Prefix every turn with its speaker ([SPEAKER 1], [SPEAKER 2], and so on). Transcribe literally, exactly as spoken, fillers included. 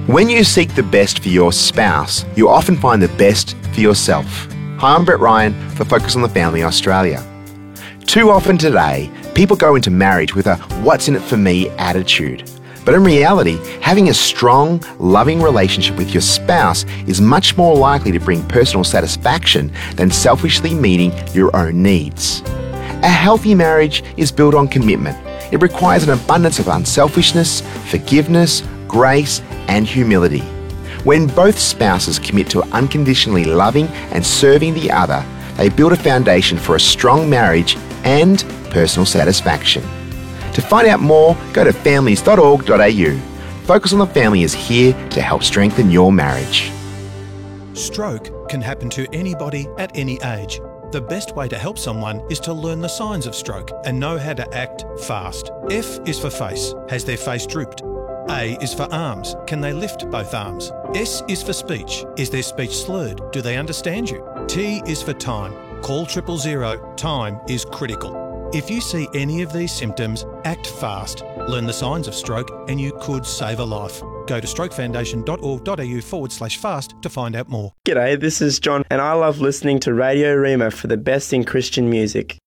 [SPEAKER 1] When you seek the best for your spouse, you often find the best for yourself. Hi, I'm Brett Ryan for Focus on the Family Australia. Too often today, people go into marriage with a what's in it for me attitude. But in reality, having a strong, loving relationship with your spouse is much more likely to bring personal satisfaction than selfishly meeting your own needs. A healthy marriage is built on commitment. It requires an abundance of unselfishness, forgiveness, grace, and humility. When both spouses commit to unconditionally loving and serving the other, they build a foundation for a strong marriage and personal satisfaction. To find out more, go to families dot org dot a u. Focus on the Family is here to help strengthen your marriage.
[SPEAKER 2] Stroke can happen to anybody at any age. The best way to help someone is to learn the signs of stroke and know how to act fast. F is for face. Has their face drooped? A is for arms. Can they lift both arms? S is for speech. Is their speech slurred? Do they understand you? T is for time. Call triple zero. Time is critical. If you see any of these symptoms, act fast. Learn the signs of stroke and you could save a life. Go to strokefoundation.org.au forward slash fast to find out more.
[SPEAKER 3] G'day, this is John and I love listening to Radio Rima for the best in Christian music.